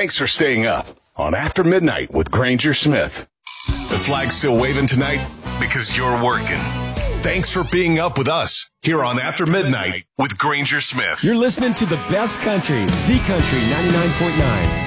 Thanks for staying up on After Midnight with Granger Smith. The flag's still waving tonight because you're working. Thanks for being up with us here on After Midnight with Granger Smith. You're listening to the best country, Z Country 99.9.